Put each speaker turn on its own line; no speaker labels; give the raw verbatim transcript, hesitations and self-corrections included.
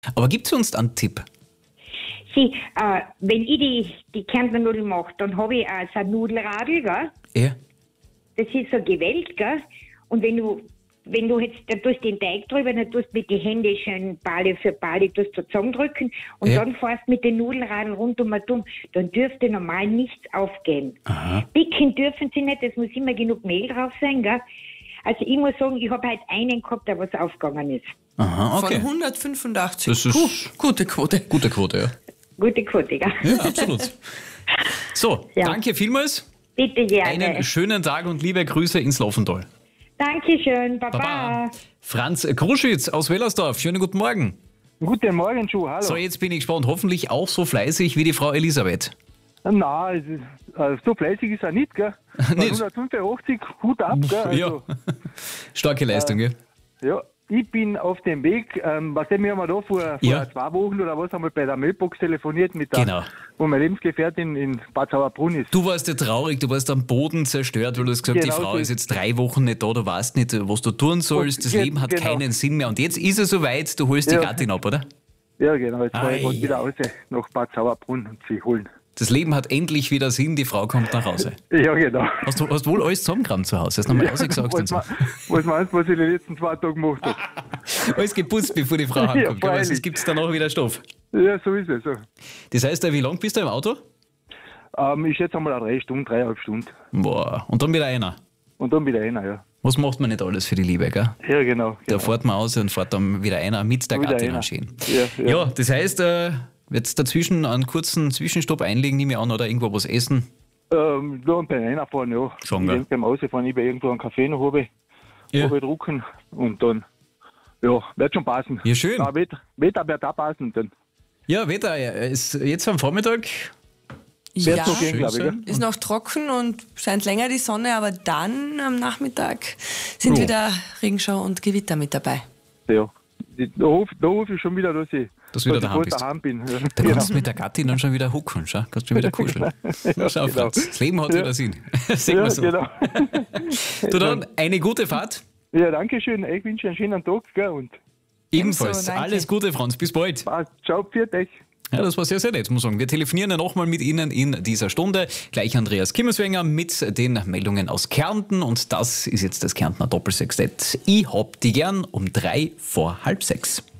Aber gibt es uns einen Tipp?
Sie, äh, wenn ich die, die Kärntner Nudeln mache, dann habe ich auch so ein Nudelradl, gell?
Ja.
Das ist so gewellt, gell? Und wenn du, wenn du jetzt, da tust den Teig drüber, dann tust du mit den Händen schön Bade für Bade tust du zusammendrücken und
Ja.
dann fährst mit den Nudelradeln rundum und um, dann dürfte normal nichts aufgehen.
Aha.
Bicken dürfen sie nicht, es muss immer genug Mehl drauf sein, gell? Also ich muss sagen, ich habe halt einen gehabt, der was aufgegangen ist.
Aha, okay.
Von hundertfünfundachtzig.
Das ist
Puh, gute Quote.
gute Quote, ja.
Gute Quote, gell?
Ja, absolut. So,
Ja.
danke vielmals.
Bitte gerne.
Einen schönen Tag und liebe Grüße ins Laufental.
Dankeschön, Baba.
Baba. Franz Kruschitz aus Wellersdorf. Schönen guten Morgen.
Guten Morgen, Schuh, hallo.
So, jetzt bin ich gespannt. Hoffentlich auch so fleißig wie die Frau Elisabeth.
Nein, es ist, äh, so fleißig ist er nicht, gell?
Nicht?
hundertfünfundachtzig, Hut ab, gell? Also,
Ja, starke Leistung, gell?
ja, ich bin auf dem Weg, ähm, was denn, wir haben ja da vor, vor
Ja.
zwei Wochen oder was, haben wir bei der Mailbox telefoniert, mit der,
Genau.
wo meine Lebensgefährtin in Bad Sauerbrunn ist.
Du warst ja traurig, du warst am Boden zerstört, weil du hast gesagt,
Genau
die Frau
so
ist
ist-
jetzt drei Wochen nicht da, du weißt nicht, was du tun sollst, das
Ge-
Leben hat
genau.
keinen Sinn mehr. Und jetzt ist es soweit, du holst
Ja.
die Gattin ab, oder?
Ja, genau, jetzt fahre ich
Ei.
grad wieder raus nach Bad Sauerbrunn und sie holen.
Das Leben hat endlich wieder Sinn, die Frau kommt nach Hause.
Ja, genau.
Hast du hast wohl alles zusammengekramt zu Hause? Hast du nochmal ausgesagt und
was,
so?
ma- was meinst du, was ich die letzten zwei Tage gemacht habe?
Alles geputzt, bevor die Frau
Ja,
heimkommt, aber
freilich.
sonst gibt es danach wieder Stoff.
Ja, so ist es. So.
Das heißt, äh, wie lange bist du im Auto?
Ähm, ich schätze einmal eine drei Stunden, dreieinhalb Stunden.
Boah, und dann wieder einer.
Und dann wieder einer, ja.
Was macht man nicht alles für die Liebe, gell?
Ja, genau.
Da
genau.
fährt man aus und fährt dann wieder einer mit der
Wieder
Gattin
einer.
anschön.
Ja, ja.
Ja, das heißt, äh, jetzt dazwischen einen kurzen Zwischenstopp einlegen, nehme ich an, oder irgendwo was essen.
Ähm, da beim Reinfahren, ja.
Schon,
ich
gell?
denke, beim Ausfahren, ich bei irgendwo einen Kaffee noch habe,
Ja.
habe drucken und dann, ja, wird schon passen.
Ja, schön.
Ja, Wetter, Wetter wird auch passen. Dann
Ja, Wetter, äh, ist jetzt am Vormittag.
wird
Ja,
so gehen,
schön
glaube ich.
sein.
Gell?
ist noch trocken und scheint länger die Sonne, aber dann am Nachmittag sind
Oh.
wieder Regenschau und Gewitter mit dabei.
Ja. Die- Da hoffe da hoff ich schon wieder, dass ich,
Dass du wieder
ich
daheim
bald
bist.
daheim bin. Ja,
Da
genau.
kannst du mit der Gattin dann schon wieder hucken, schau? Kannst du wieder kuscheln.
Ja,
Schau,
genau.
Franz, das Leben hat
Ja.
wieder Sinn. Sehen
Ja,
wir so.
genau.
Du dann, eine gute Fahrt.
Ja, danke schön. Ich wünsche einen schönen Tag. Gell? Und
Ebenfalls.
danke.
Alles Gute, Franz. Bis bald.
passt. Ciao, pfiat euch.
Ja, das war sehr, sehr nett, muss ich sagen. Wir telefonieren ja nochmal mit Ihnen in dieser Stunde. Gleich Andreas Kimmelswenger mit den Meldungen aus Kärnten. Und das ist jetzt das Kärntner Doppelsextett. Ich hab die gern um drei vor halb sechs.